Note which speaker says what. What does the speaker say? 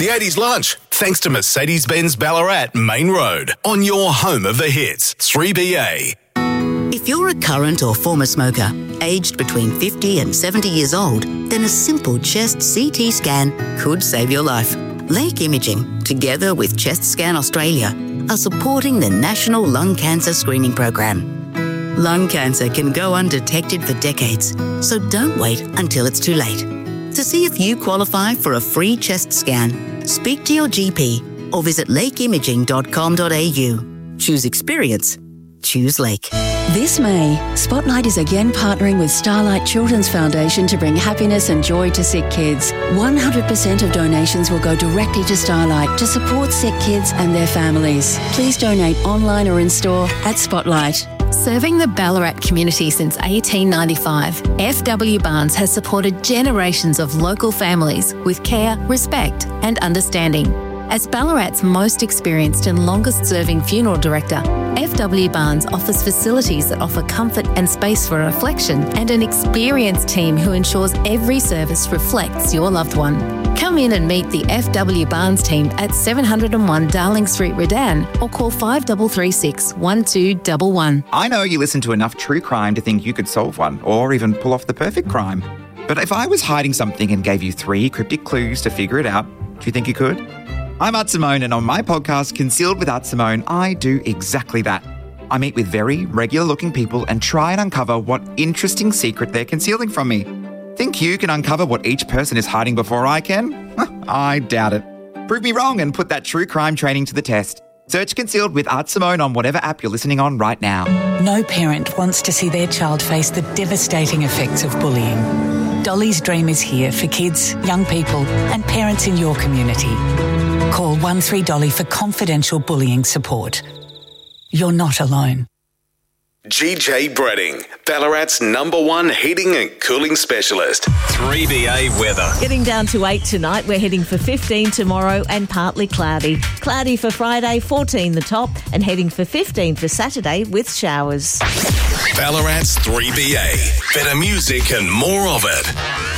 Speaker 1: The 80s lunch, thanks to Mercedes-Benz Ballarat Main Road, on your home of the hits, 3BA.
Speaker 2: If you're a current or former smoker, aged between 50 and 70 years old, then a simple chest CT scan could save your life. Lake Imaging, together with Chest Scan Australia, are supporting the National Lung Cancer Screening Program. Lung cancer can go undetected for decades, so don't wait until it's too late. To see if you qualify for a free chest scan, speak to your GP or visit lakeimaging.com.au. Choose experience. Choose Lake.
Speaker 3: This May, Spotlight is again partnering with Starlight Children's Foundation to bring happiness and joy to sick kids. 100% of donations will go directly to Starlight to support sick kids and their families. Please donate online or in store at Spotlight.
Speaker 4: Serving the Ballarat community since 1895, FW Barnes has supported generations of local families with care, respect and understanding. As Ballarat's most experienced and longest-serving funeral director, FW Barnes offers facilities that offer comfort and space for reflection and an experienced team who ensures every service reflects your loved one. Come in and meet the FW Barnes team at 701 Darling Street, Redan, or call 5336 1211.
Speaker 5: I know you listen to enough true crime to think you could solve one or even pull off the perfect crime. But if I was hiding something and gave you 3 cryptic clues to figure it out, do you think you could? I'm Art Simone, and on my podcast, Concealed with Art Simone, I do exactly that. I meet with very regular-looking people and try and uncover what interesting secret they're concealing from me. Think you can uncover what each person is hiding before I can? I doubt it. Prove me wrong and put that true crime training to the test. Search Concealed with Art Simone on whatever app you're listening on right now.
Speaker 6: No parent wants to see their child face the devastating effects of bullying. Dolly's Dream is here for kids, young people and parents in your community. Call 13Dolly for confidential bullying support. You're not alone.
Speaker 1: GJ Bredding, Ballarat's #1 heating and cooling specialist. 3BA weather.
Speaker 7: Getting down to 8 tonight. We're heading for 15 tomorrow and partly cloudy. Cloudy for Friday, 14 the top, and heading for 15 for Saturday with showers.
Speaker 1: Ballarat's 3BA. Better music and more of it.